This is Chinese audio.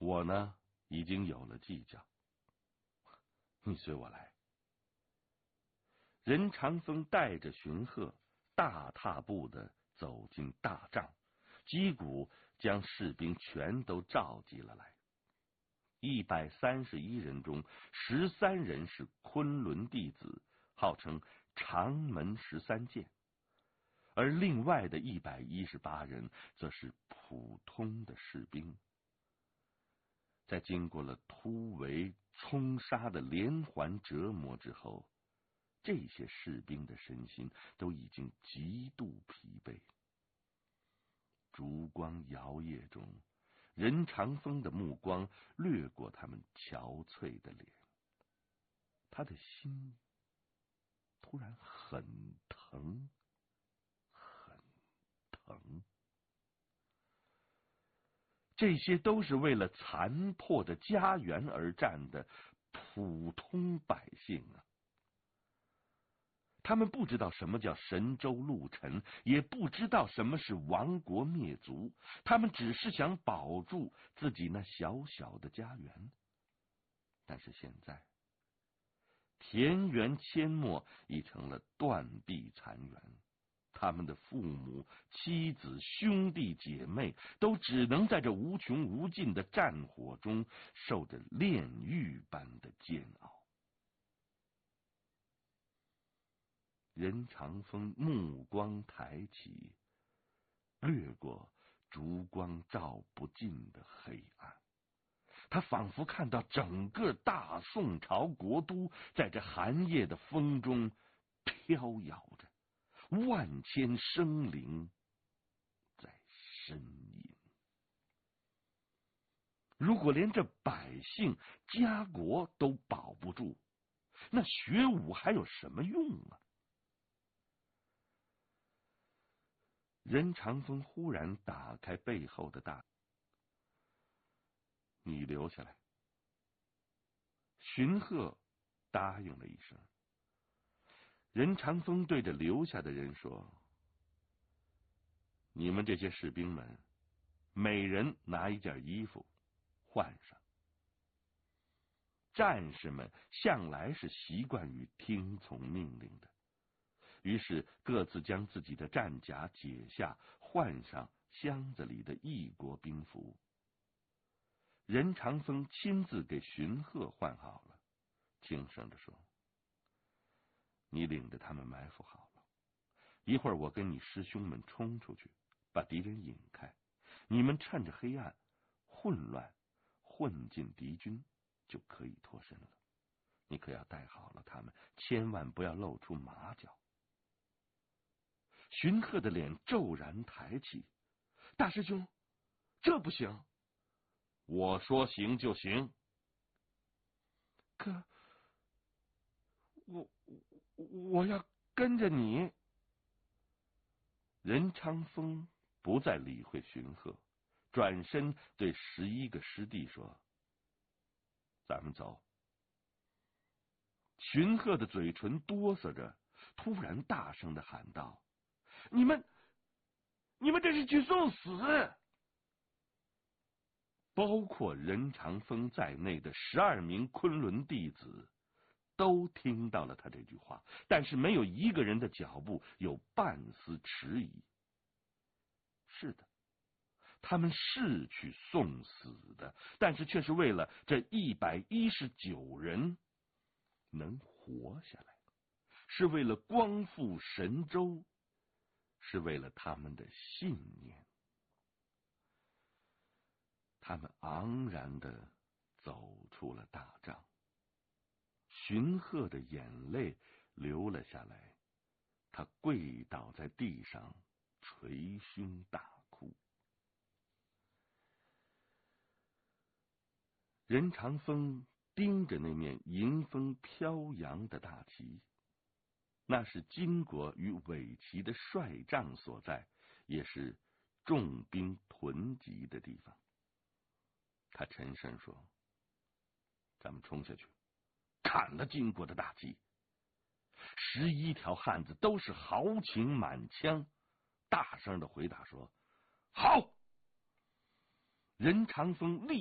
我呢，已经有了计较。你随我来。任长风带着荀贺大踏步的走进大帐，击鼓将士兵全都召集了来。131人中，13人是昆仑弟子，号称长门13剑，而另外的118人则是普通的士兵。在经过了突围、冲杀的连环折磨之后，这些士兵的身心都已经极度疲惫。烛光摇曳中，任长风的目光掠过他们憔悴的脸，他的心突然很疼，很疼。这些都是为了残破的家园而战的普通百姓啊！他们不知道什么叫神州陆沉，也不知道什么是亡国灭族，他们只是想保住自己那小小的家园。但是现在，田园阡陌已成了断壁残垣，他们的父母、妻子、兄弟姐妹都只能在这无穷无尽的战火中受着炼狱般的煎熬。任长风目光抬起，掠过烛光照不尽的黑暗，他仿佛看到整个大宋朝国都在这寒夜的风中飘摇着，万千生灵在呻吟。如果连这百姓家国都保不住，那学武还有什么用啊？任长风忽然打开背后的大，你留下来。荀贺答应了一声。任长风对着留下的人说：你们这些士兵们，每人拿一件衣服换上。战士们向来是习惯于听从命令的，于是各自将自己的战甲解下，换上箱子里的异国兵符。任长风亲自给荀贺换好了，轻声地说：你领着他们埋伏好了，一会儿我跟你师兄们冲出去，把敌人引开，你们趁着黑暗混乱混进敌军，就可以脱身了。你可要带好了他们，千万不要露出马脚。荀贺的脸骤然抬起：大师兄，这不行。我说行就行。可我要跟着你。任长风不再理会荀贺，转身对11个师弟说：咱们走。荀贺的嘴唇哆嗦着，突然大声的喊道：你们这是去送死！包括任长风在内的12名昆仑弟子都听到了他这句话，但是没有一个人的脚步有半丝迟疑。是的，他们是去送死的，但是却是为了这119人能活下来，是为了光复神州，是为了他们的信念。他们昂然地走出了大帐，荀贺的眼泪流了下来，他跪倒在地上，捶胸大哭。任长风盯着那面迎风飘扬的大旗，那是金国与伪齐的帅帐所在，也是重兵囤积的地方。他沉声说：咱们冲下去，砍了金国的大旗。11条汉子都是豪情满腔，大声的回答说：好！任长风立